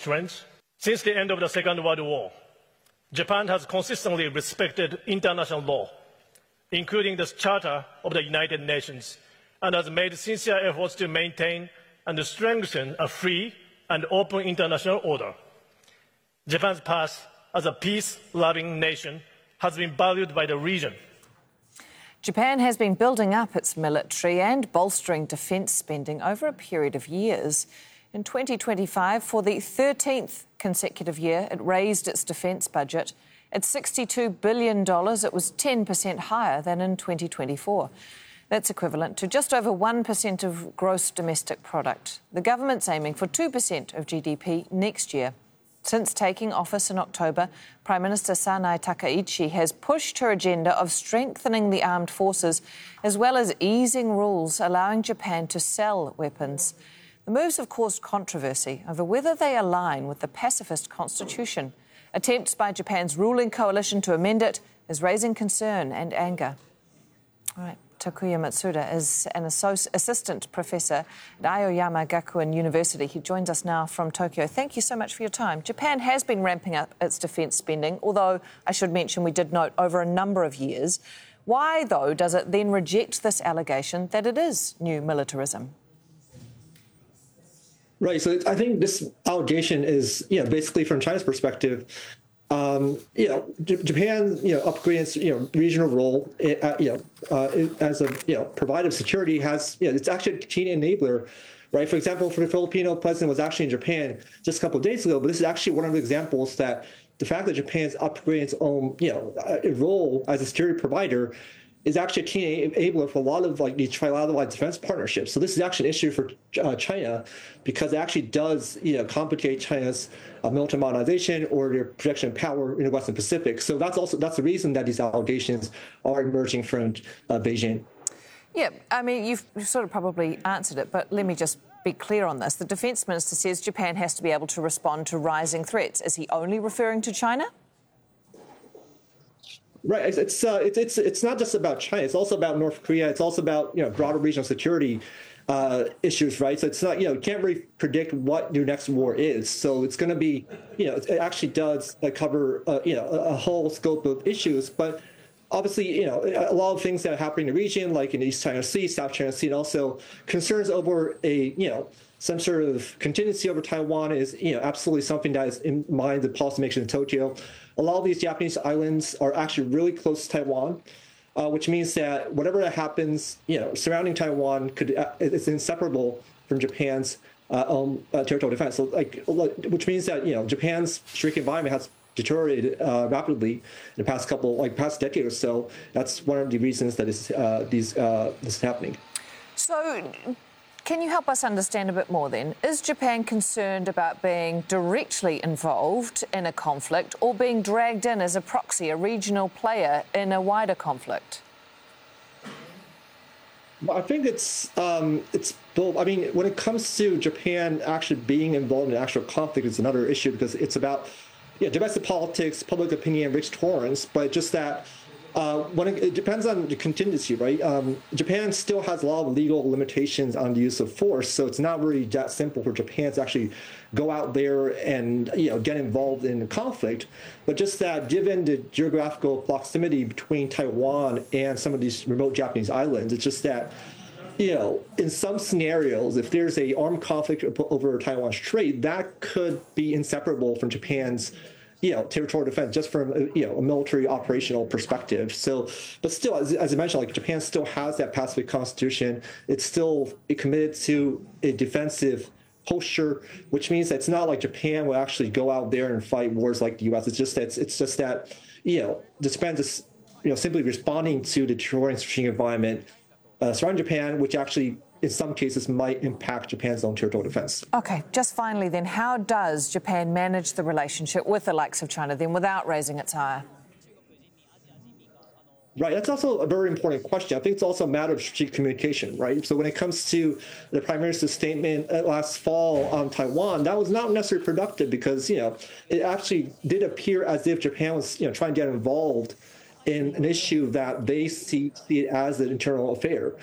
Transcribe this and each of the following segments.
strengths. Since the end of the Second World War, Japan has consistently respected international law, including the Charter of the United Nations, and has made sincere efforts to maintain and strengthen a free and open international order. Japan's past as a peace-loving nation has been valued by the region. Japan has been building up its military and bolstering defence spending over a period of years. In 2025, for the 13th consecutive year, it raised its defence budget. At $62 billion, it was 10% higher than in 2024. That's equivalent to just over 1% of gross domestic product. The government's aiming for 2% of GDP next year. Since taking office in October, Prime Minister Sanai Takaichi has pushed her agenda of strengthening the armed forces, as well as easing rules allowing Japan to sell weapons. The moves have caused controversy over whether they align with the pacifist constitution. Attempts by Japan's ruling coalition to amend it is raising concern and anger. All right. Takuya Matsuda is an assistant professor at Aoyama Gakuen University. He joins us now from Tokyo. Thank you so much for your time. Japan has been ramping up its defence spending, although I should mention we did note over a number of years. Why, though, does it then reject this allegation that it is new militarism? Right. So I think this allegation is, basically from China's perspective, Japan, upgrading its, regional role, as a, provider of security has, it's actually a key enabler, right? For example, the Filipino president was actually in Japan just a couple of days ago, but this is actually one of the examples that the fact that Japan's upgrading its own, role as a security provider is actually a key enabler for a lot of these trilateral defense partnerships. So this is actually an issue for China because it actually does complicate China's military modernization or their projection of power in the Western Pacific. So that's the reason that these allegations are emerging from Beijing. Yeah, I mean, you've sort of probably answered it, but let me just be clear on this. The defence minister says Japan has to be able to respond to rising threats. Is he only referring to China? Right. It's not just about China. It's also about North Korea. It's also about broader regional security issues. Right. So it's not you can't really predict what your next war is. So it's going to be it actually does cover a whole scope of issues. But obviously a lot of things that are happening in the region, like in East China Sea, South China Sea, and also concerns over some sort of contingency over Taiwan is absolutely something that is in mind the policymakers in Tokyo. A lot of these Japanese islands are actually really close to Taiwan, which means that whatever that happens, surrounding Taiwan is inseparable from Japan's own territorial defense. So, which means that Japan's strategic environment has deteriorated rapidly in the past decade or so. That's one of the reasons that this is happening. So, can you help us understand a bit more then? Is Japan concerned about being directly involved in a conflict or being dragged in as a proxy, a regional player in a wider conflict? Well, I think it's both. I mean, when it comes to Japan actually being involved in actual conflict, it's another issue because it's about domestic politics, public opinion, rich torrents, but just that when it depends on the contingency, right? Japan still has a lot of legal limitations on the use of force, so it's not really that simple for Japan to actually go out there and get involved in the conflict. But just that, given the geographical proximity between Taiwan and some of these remote Japanese islands, it's just that in some scenarios, if there's a armed conflict over Taiwan Strait, that could be inseparable from Japan's territorial defense, just from a military operational perspective. So, but still, as I mentioned, Japan still has that pacifist constitution. It's still committed to a defensive posture, which means that it's not like Japan will actually go out there and fight wars like the U.S. It's just that Japan is simply responding to the deteriorating strategic environment surrounding Japan, which actually in some cases might impact Japan's own territorial defense. Okay, just finally then, how does Japan manage the relationship with the likes of China then without raising its ire? Right, that's also a very important question. I think it's also a matter of strategic communication, right? So when it comes to the Prime Minister's statement last fall on Taiwan, that was not necessarily productive because, it actually did appear as if Japan was, trying to get involved in an issue that they see it as an internal affair.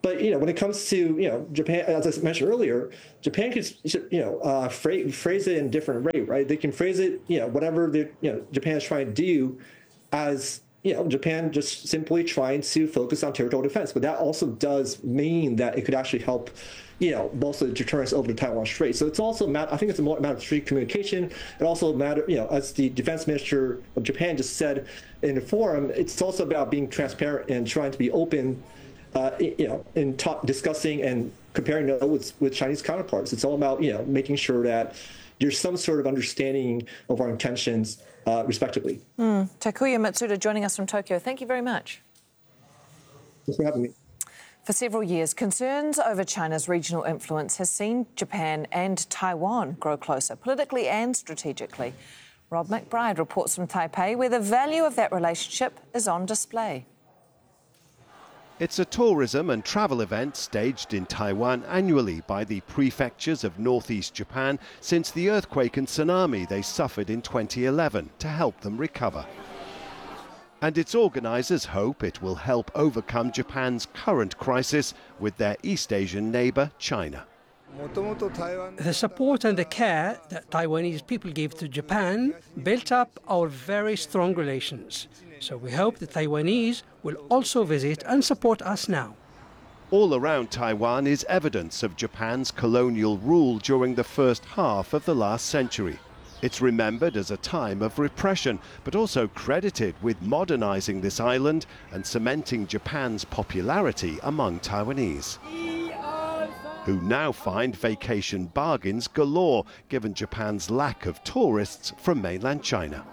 But when it comes to Japan, as I mentioned earlier, Japan could phrase it in a different way, right? They can phrase it whatever Japan is trying to do as Japan just simply trying to focus on territorial defense. But that also does mean that it could actually help bolster the deterrence over the Taiwan Strait. So it's also I think it's a matter of street communication. It also matter, as the defense minister of Japan just said in the forum, it's also about being transparent and trying to be open, in discussing and comparing notes with Chinese counterparts. It's all about, making sure that there's some sort of understanding of our intentions, respectively. Takuya Matsuda joining us from Tokyo. Thank you very much. Thanks for having me. For several years, concerns over China's regional influence has seen Japan and Taiwan grow closer, politically and strategically. Rob McBride reports from Taipei, where the value of that relationship is on display. It's a tourism and travel event staged in Taiwan annually by the prefectures of northeast Japan since the earthquake and tsunami they suffered in 2011 to help them recover. And its organisers hope it will help overcome Japan's current crisis with their East Asian neighbour, China. The support and the care that Taiwanese people gave to Japan built up our very strong relations. So we hope the Taiwanese will also visit and support us now. All around Taiwan is evidence of Japan's colonial rule during the first half of the last century. It's remembered as a time of repression, but also credited with modernizing this island and cementing Japan's popularity among Taiwanese, who now find vacation bargains galore, given Japan's lack of tourists from mainland China.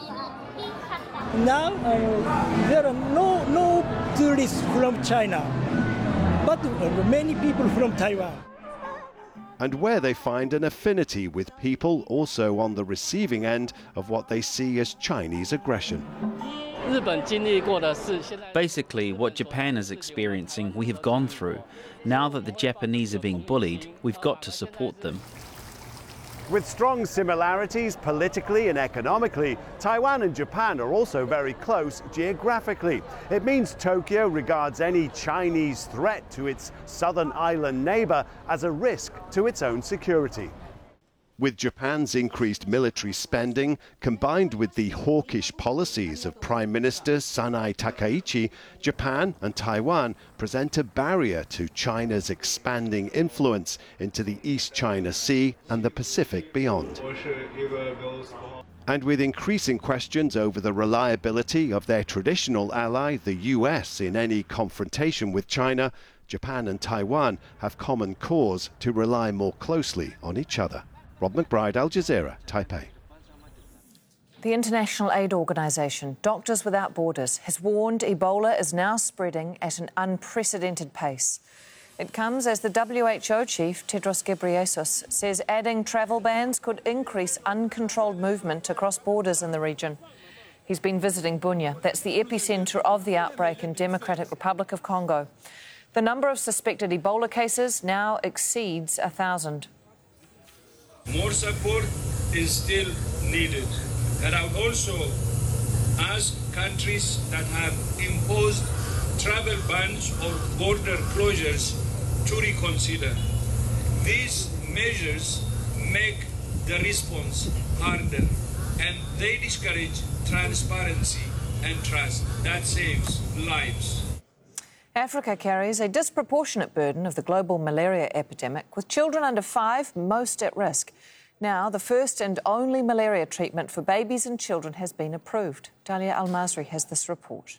Now there are no tourists from China, but many people from Taiwan. And where they find an affinity with people also on the receiving end of what they see as Chinese aggression. Basically, what Japan is experiencing, we have gone through. Now that the Japanese are being bullied, we've got to support them. With strong similarities politically and economically, Taiwan and Japan are also very close geographically. It means Tokyo regards any Chinese threat to its southern island neighbour as a risk to its own security. With Japan's increased military spending, combined with the hawkish policies of Prime Minister Sanai Takaichi, Japan and Taiwan present a barrier to China's expanding influence into the East China Sea and the Pacific beyond. And with increasing questions over the reliability of their traditional ally, the US, in any confrontation with China, Japan and Taiwan have common cause to rely more closely on each other. Rob McBride, Al Jazeera, Taipei. The international aid organisation Doctors Without Borders has warned Ebola is now spreading at an unprecedented pace. It comes as the WHO chief, Tedros Ghebreyesus, says adding travel bans could increase uncontrolled movement across borders in the region. He's been visiting Bunia. That's the epicentre of the outbreak in Democratic Republic of Congo. The number of suspected Ebola cases now exceeds 1,000. More support is still needed. And I would also ask countries that have imposed travel bans or border closures to reconsider. These measures make the response harder, and they discourage transparency and trust. That saves lives. Africa carries a disproportionate burden of the global malaria epidemic, with children under 5 most at risk. Now, the first and only malaria treatment for babies and children has been approved. Dalia Al-Masri has this report.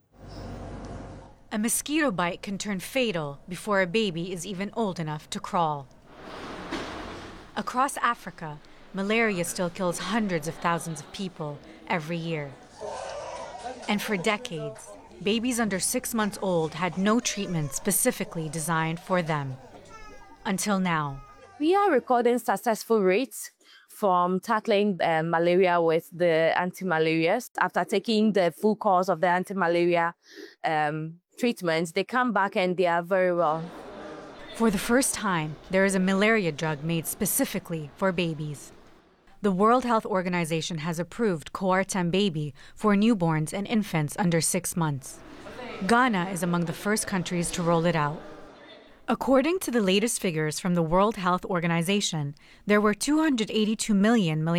A mosquito bite can turn fatal before a baby is even old enough to crawl. Across Africa, malaria still kills hundreds of thousands of people every year. And for decades, babies under 6 months old had no treatment specifically designed for them. Until now. We are recording successful rates from tackling malaria with the anti-malarials. After taking the full course of the anti-malaria treatments, they come back and they are very well. For the first time, there is a malaria drug made specifically for babies. The World Health Organization has approved Coartem Baby for newborns and infants under 6 months. Ghana is among the first countries to roll it out. According to the latest figures from the World Health Organization, there were 282 million malaria